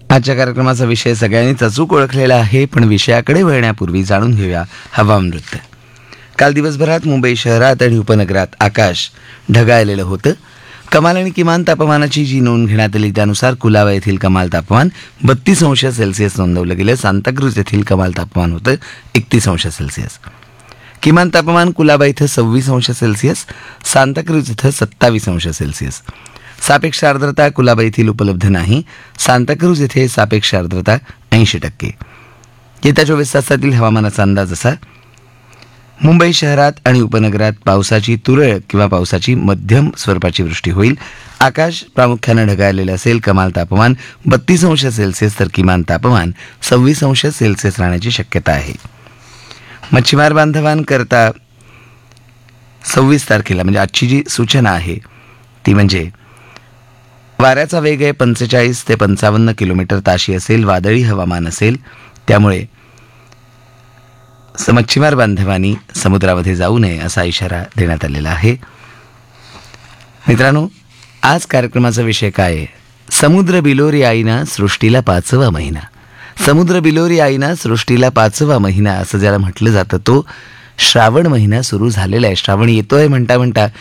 आजच्या कार्यक्रमाचा विषय सगळ्यांनीच अचूक ओळखलेला आहे, पण विषयाकडे वळण्यापूर्वी जाणून घेऊया हवामान वृत्त. काल दिवसभरात मुंबई शहरात आणि उपनगरात आकाश ढगाळलेलं होतं. कमाल आणि किमान तापमानाची जी नोंद घेण्यात आली त्यानुसार कुलाबा येथील कमाल तापमान 32 अंश सेल्सिअस नोंदवलं गेलं. सांताक्रूज येथील कमाल तापमान होतं 31 अंश सेल्सिअस. किमान तापमान कुलाबा इथं 26 अंश सेल्सिअस, सांताक्रूज इथं 27 अंश सेल्सिअस. सापेक्ष आर्द्रता कुलाबा येथील उपलब्ध नाही. सांताक्रूज येथे सापेक्ष आर्द्रता 80%. येत्या 24 तासातील हवामानाचा अंदाज असा: मुंबई शहरात आणि उपनगरात पावसाची तुरळक किंवा पावसाची मध्यम स्वरूपाची वृष्टी होईल. आकाश प्रामुख्यानं ढगाळलेलं असेल. कमाल तापमान 32 अंश सेल्सिअस तर किमान तापमान 26 अंश सेल्सिअस राहण्याची शक्यता आहे. मच्छीमार बांधवांकरता 26 तारखेला म्हणजे आजची जी सूचना आहे ती म्हणजे वाऱ्याचा वेग आहे 45 ते 55 किलोमीटर ताशी असेल. वादळी हवामान असेल, त्यामुळे मच्छीमार बांधवांनी समुद्रामध्ये जाऊ नये असा इशारा देण्यात आलेला आहे. मित्रांनो, आज कार्यक्रमाचा विषय काय आहे? समुद्र बिलोरी आईना सृष्टीला 5वा महिना. समुद्र बिलोरी आईना सृष्टीला 5वा महिना असं ज्याला म्हटलं जातं तो श्रावण महिना सुरू झालेला आहे. श्रावण येतोय म्हणता म्हणता